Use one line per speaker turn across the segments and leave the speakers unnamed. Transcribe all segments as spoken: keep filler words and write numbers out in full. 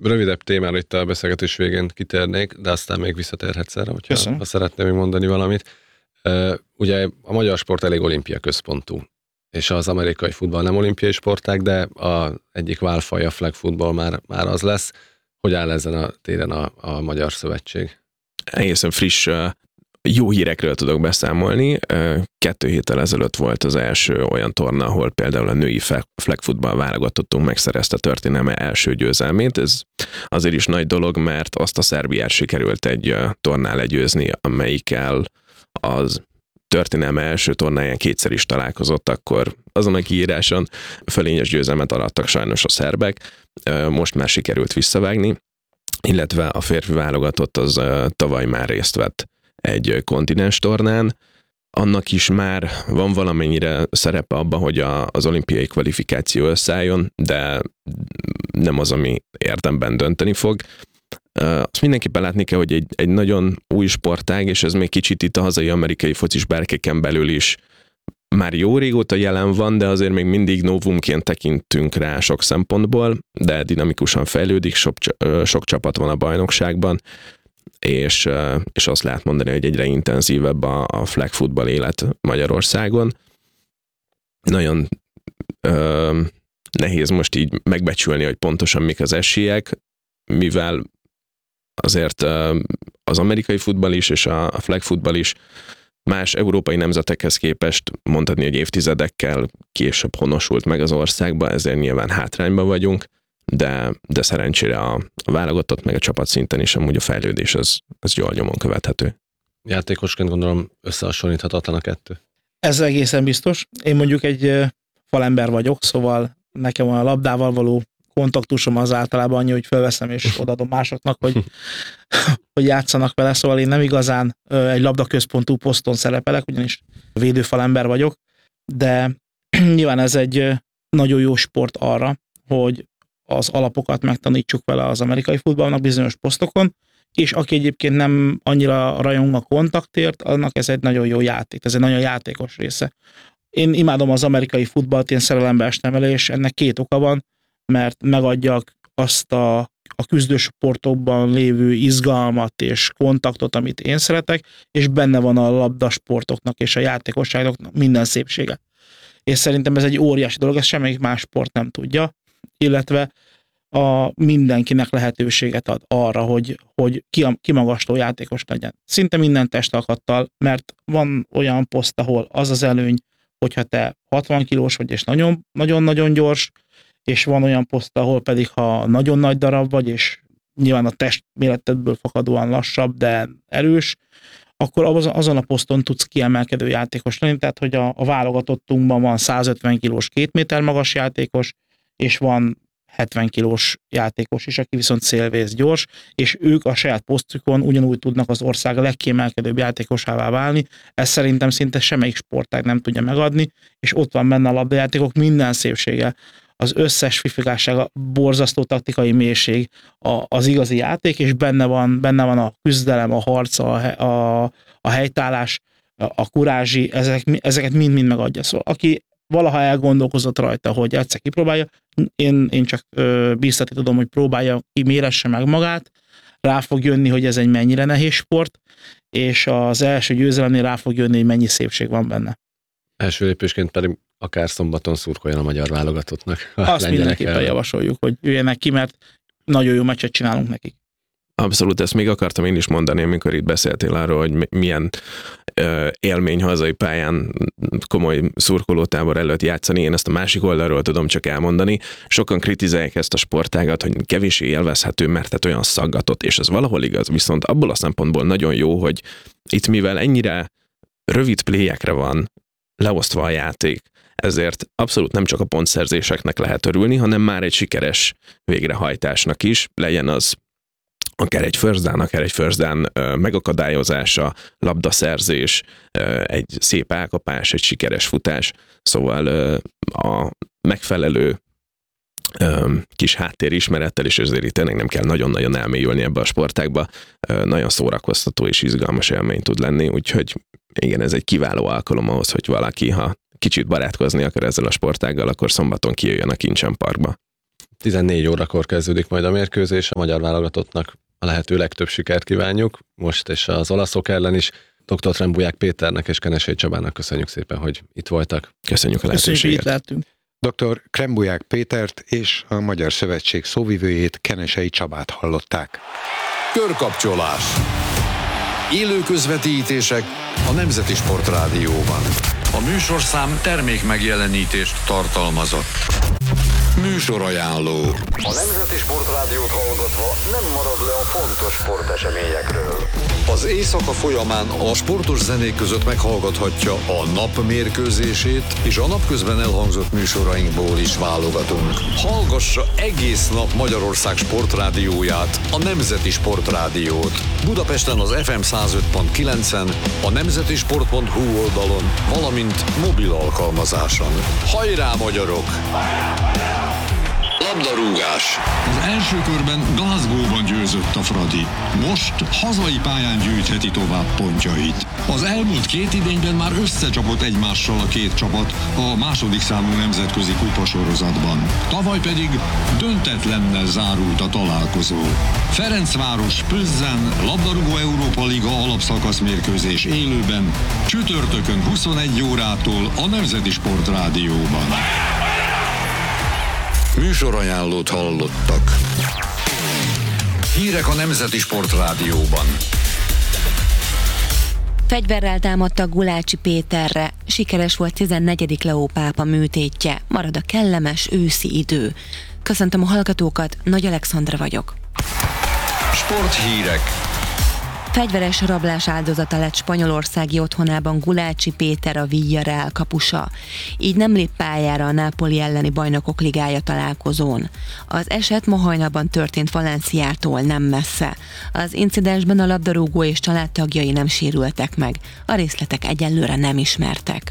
rövidebb témára itt a beszélgetés végén kitérnék, de aztán még visszatérhetsz erre, hogyha, ha szeretném még mondani valamit. Uh, ugye a magyar sport elég olimpia központú, és az amerikai futball nem olimpiai sportág, de a egyik válfaja, flag football már, már az lesz. Hogy áll ezen a téren a, a Magyar Szövetség?
Egészen friss, jó hírekről tudok beszámolni. Kettő héttel ezelőtt volt az első olyan torna, ahol például a női flag football válogatottunk megszerezte történelme első győzelmét. Ez azért is nagy dolog, mert azt a Szerbiát sikerült egy tornán legyőzni, amelyikkel az történelme első tornáján kétszer is találkozott, akkor azon a kiíráson fölényes győzelmet arattak sajnos a szerbek, most már sikerült visszavágni, illetve a férfi válogatott az tavaly már részt vett egy kontinens tornán, annak is már van valamennyire szerepe abban, hogy a, az olimpiai kvalifikáció összeálljon, de nem az, ami érdemben dönteni fog. Azt mindenképpen látni kell, hogy egy, egy nagyon új sportág, és ez még kicsit itt a hazai amerikai focis bárkéken belül is már jó régóta jelen van, de azért még mindig novumként tekintünk rá sok szempontból, de dinamikusan fejlődik, sok, sok csapat van a bajnokságban, és, és azt lehet mondani, hogy egyre intenzívebb a, a flag football élet Magyarországon. Nagyon ö, nehéz most így megbecsülni, hogy pontosan mik az esélyek, mivel azért az amerikai futball is, és a flag football is más európai nemzetekhez képest mondhatni, hogy évtizedekkel később honosult meg az országba, ezért nyilván hátrányban vagyunk, de, de szerencsére a, a válogatott meg a csapat szinten is amúgy a fejlődés az, az jól nyomon követhető.
Játékosként gondolom összehasonlíthatatlan a kettő.
Ez egészen biztos. Én mondjuk egy falember vagyok, szóval nekem a labdával való kontaktusom az általában annyi, hogy felveszem és odaadom másoknak, hogy, hogy játszanak vele, szóval én nem igazán egy labdaközpontú poszton szerepelek, ugyanis védőfalember vagyok, de nyilván ez egy nagyon jó sport arra, hogy az alapokat megtanítsuk vele az amerikai futballnak bizonyos posztokon, és aki egyébként nem annyira rajong a kontaktért, annak ez egy nagyon jó játék, ez egy nagyon játékos része. Én imádom az amerikai futballt, én szerelembe estem vele, és ennek két oka van, mert megadja azt a, a küzdősportokban lévő izgalmat és kontaktot, amit én szeretek, és benne van a labdasportoknak és a játékosságoknak minden szépsége. És szerintem ez egy óriási dolog, ezt semmelyik más sport nem tudja, illetve a mindenkinek lehetőséget ad arra, hogy, hogy kimagasló játékos legyen. Szinte minden testalkattal, mert van olyan poszt, ahol az az előny, hogyha te hatvan kilós vagy, és nagyon-nagyon gyors, és van olyan poszt, ahol pedig, ha nagyon nagy darab vagy, és nyilván a testméretedből fakadóan lassabb, de erős, akkor azon a poszton tudsz kiemelkedő játékos lenni, tehát hogy a, a válogatottunkban van százötven kilós, két méter magas játékos, és van hetven kilós játékos is, aki viszont szélvész gyors, és ők a saját posztjukon ugyanúgy tudnak az ország legkiemelkedőbb játékosává válni. Ez szerintem szinte semmelyik sportág nem tudja megadni, és ott van benne a labdajátékok minden szépsége, az összes fifigássága, borzasztó taktikai mélység, a, az igazi játék, és benne van, benne van a küzdelem, a harc, a, a, a helytállás, a, a kurázsi, ezek, ezeket mind-mind megadja. Szóval aki valaha elgondolkozott rajta, hogy egyszer kipróbálja, én, én csak ö, bíztatni tudom, hogy próbálja ki, méresse meg magát, rá fog jönni, hogy ez egy mennyire nehéz sport, és az első győzelemnél rá fog jönni, hogy mennyi szépség van benne.
Első lépésként pedig akár szombaton szurkoljon a magyar válogatottnak.
Azt mindenképpen javasoljuk, hogy jöjjenek ki, mert nagyon jó meccset csinálunk nekik.
Abszolút, ezt még akartam én is mondani, amikor itt beszéltél arról, hogy milyen ö, élmény hazai pályán komoly szurkolótábor előtt játszani. Én ezt a másik oldalról tudom csak elmondani. Sokan kritizálják ezt a sportágat, hogy kevéssé élvezhető, mert tehát olyan szaggatott, és ez valahol igaz, viszont abból a szempontból nagyon jó, hogy itt mivel ennyire rövid playekre van leosztva a játék, ezért abszolút nem csak a pontszerzéseknek lehet örülni, hanem már egy sikeres végrehajtásnak is, legyen az akár egy first down, akár egy first down megakadályozása, labdaszerzés, egy szép elkapás, egy sikeres futás. Szóval a megfelelő kis háttérismerettel, és ezért itt tényleg nem kell nagyon-nagyon elmélyülni ebbe a sportágba, nagyon szórakoztató és izgalmas élmény tud lenni, úgyhogy igen, ez egy kiváló alkalom ahhoz, hogy valaki, ha kicsit barátkozni akar ezzel a sportággal, akkor szombaton kijöjjön a Kincsen Parkba.
tizennégy órakor kezdődik majd a mérkőzés, a magyar válogatottnak a lehető legtöbb sikert kívánjuk, most és az olaszok ellen is. doktor Trembuják Péternek és Kenesei Csabának köszönjük szépen, hogy itt voltak.
Köszönjük a lehetőséget.
Köszönjük, hogy itt lehetünk.
doktor Krembuják Pétert és a Magyar Szövetség szóvivőjét, Kenesei Csabát hallották.
Körkapcsolás. Élő közvetítések a Nemzeti Sportrádióban. A műsorszám termék megjelenítést tartalmazott. Műsorajánló. A Nemzeti Sportrádiót hallgatva nem marad le a fontos sporteseményekről. Az éjszaka folyamán a sportos zenék között meghallgathatja a nap mérkőzését, és a napközben elhangzott műsorainkból is válogatunk. Hallgassa egész nap Magyarország sportrádióját, a Nemzeti Sportrádiót. Budapesten az ef em száz öt pont kilencen, a nemzetisport pont hu oldalon, valamint mobil alkalmazáson. Hajrá, magyarok! Labdarúgás.
Az első körben Glasgow-ban győzött a Fradi. Most hazai pályán gyűjtheti tovább pontjait. Az elmúlt két idényben már összecsapott egymással a két csapat a második számú nemzetközi kupasorozatban. Tavaly pedig döntetlennel zárult a találkozó. Ferencváros Plzen labdarúgó Európa Liga alapszakasz mérkőzés élőben csütörtökön huszonegy órától a Nemzeti Sportrádióban.
Műsorajánlót hallottak. Hírek a Nemzeti Sportrádióban.
Fegyverrel támadtak Gulácsi Péterre. Sikeres volt tizennegyedik Leó pápa műtétje. Marad a kellemes őszi idő. Köszöntöm a hallgatókat, Nagy Alexandra vagyok.
Sporthírek.
Fegyveres rablás áldozata lett spanyolországi otthonában Gulácsi Péter, a Villarreal kapusa. Így nem lép pályára a Napoli elleni Bajnokok Ligája találkozón. Az eset ma hajnalban történt Valenciától nem messze. Az incidensben a labdarúgó és családtagjai nem sérültek meg. A részletek egyelőre nem ismertek.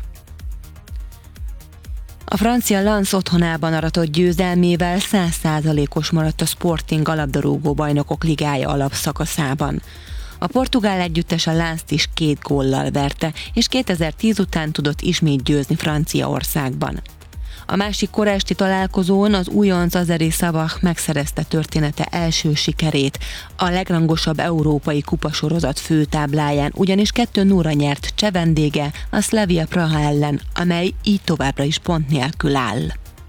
A francia Lens otthonában aratott győzelmével száz százalékos maradt a Sporting a labdarúgó Bajnokok Ligája alapszakaszában. A portugál együttes a Lenst is két góllal verte, és kétezer-tíz után tudott ismét győzni Franciaországban. A másik kora esti találkozón az újonc Azeri Sabah megszerezte története első sikerét a legrangosabb európai kupasorozat főtábláján, ugyanis kettő nullra nyert cseh vendége a Slavia Praha ellen, amely így továbbra is pont nélkül áll.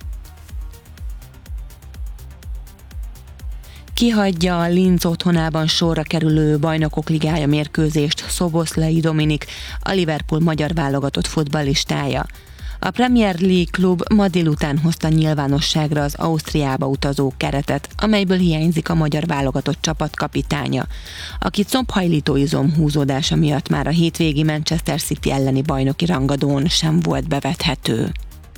Kihagyja a Linz otthonában sorra kerülő Bajnokok Ligája mérkőzést Szoboszlai Dominik, a Liverpool magyar válogatott futballistája. A Premier League klub ma délután hozta nyilvánosságra az Ausztriába utazó keretet, amelyből hiányzik a magyar válogatott csapatkapitánya, aki combhajlító izom húzódása miatt már a hétvégi Manchester City elleni bajnoki rangadón sem volt bevethető.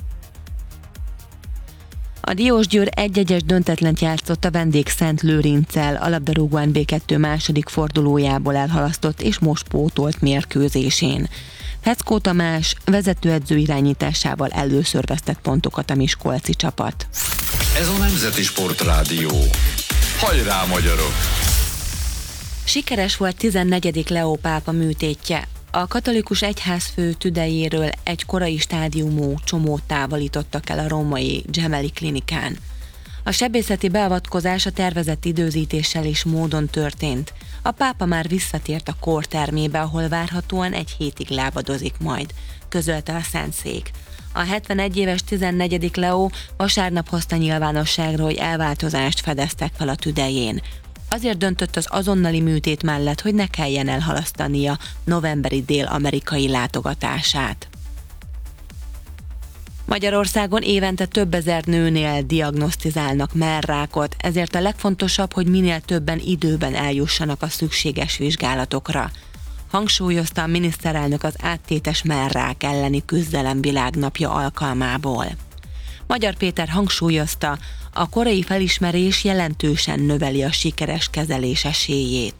A Diósgyőr egy-egyes döntetlent játszott a vendég Szent Lőrinccel a labdarúgó en bé kettő második fordulójából elhalasztott és most pótolt mérkőzésén. Feckó Tamás vezetőedző irányításával először vesztett pontokat a miskolci csapat.
Ez a Nemzeti Sportrádió. Hajrá, magyarok!
Sikeres volt tizennegyedik Leó pápa műtétje. A katolikus egyházfő tüdejéről egy korai stádiumú csomót távolítottak el a római Gemelli klinikán. A sebészeti beavatkozás a tervezett időzítéssel is módon történt. A pápa már visszatért a kórtermébe, ahol várhatóan egy hétig lábadozik majd, közölte a Szentszék. A hetvenegy éves tizennegyedik Leó vasárnap hozta nyilvánosságra, hogy elváltozást fedeztek fel a tüdején. Azért döntött az azonnali műtét mellett, hogy ne kelljen elhalasztania novemberi dél-amerikai látogatását. Magyarországon évente több ezer nőnél diagnosztizálnak mellrákot, ezért a legfontosabb, hogy minél többen időben eljussanak a szükséges vizsgálatokra. Hangsúlyozta a miniszterelnök az áttétes mellrák elleni küzdelem világnapja alkalmából. Magyar Péter hangsúlyozta, a korai felismerés jelentősen növeli a sikeres kezelés esélyét.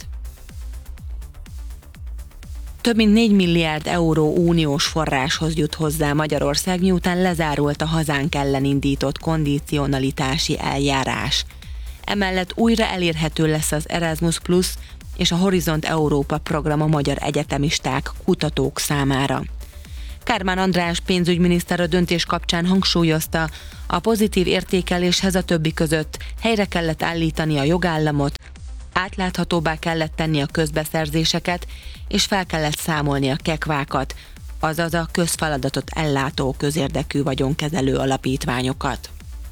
Több mint négy milliárd euró uniós forráshoz jut hozzá Magyarország, miután lezárult a hazánk ellen indított kondicionalitási eljárás. Emellett újra elérhető lesz az Erasmus Plus és a Horizont Európa program a magyar egyetemisták, kutatók számára. Kármán András pénzügyminiszter a döntés kapcsán hangsúlyozta, a pozitív értékeléshez a többi között helyre kellett állítani a jogállamot, átláthatóbbá kellett tenni a közbeszerzéseket, és fel kellett számolni a kekvákat, azaz a közfeladatot ellátó közérdekű vagyonkezelő alapítványokat.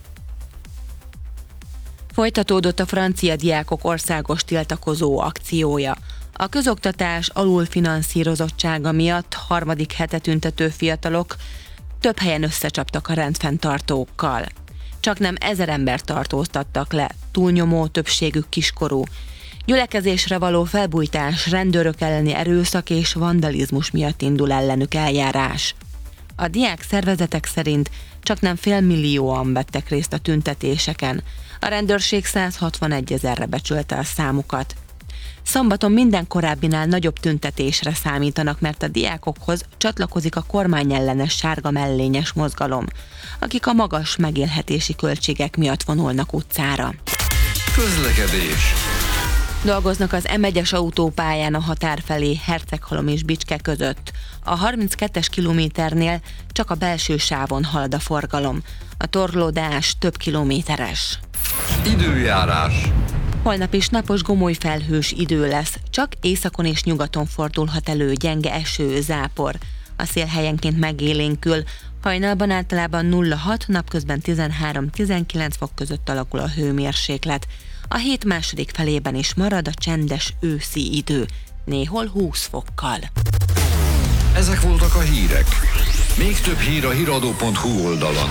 Folytatódott a francia diákok országos tiltakozó akciója. A közoktatás alulfinanszírozottsága miatt harmadik hete tüntető fiatalok több helyen összecsaptak a rendfenntartókkal. Csaknem ezer embert tartóztattak le, túlnyomó többségük kiskorú. Gyülekezésre való felbujtás, rendőrök elleni erőszak és vandalizmus miatt indul ellenük eljárás. A diák szervezetek szerint csaknem félmillióan vettek részt a tüntetéseken. A rendőrség száz hatvanegy ezerre becsülte a számukat. Szombaton minden korábbinál nagyobb tüntetésre számítanak, mert a diákokhoz csatlakozik a kormányellenes sárga mellényes mozgalom, akik a magas megélhetési költségek miatt vonulnak utcára.
Közlekedés.
Dolgoznak az em egyes autópályán a határ felé Herceghalom és Bicske között. A harminckettes kilométernél csak a belső sávon halad a forgalom. A torlódás több kilométeres.
Időjárás.
Holnap is napos gomolyfelhős idő lesz, csak északon és nyugaton fordulhat elő gyenge eső, zápor. A szél helyenként megélénkül, hajnalban általában nulla hat, napközben tizenhárom-tizenkilenc fok között alakul a hőmérséklet. A hét második felében is marad a csendes őszi idő, néhol húsz fokkal.
Ezek voltak a hírek. Még több hír a híradó pont hu oldalon.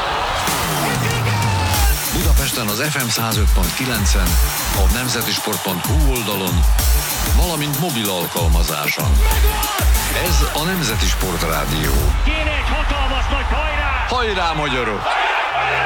Budapesten az ef em száz öt pont kilencen, a nemzetisport pont hu oldalon, valamint mobil alkalmazáson. Ez a Nemzeti Sport Rádió.
Kéne egy hatalmas nagy hajrá!
Hajrá, magyarok!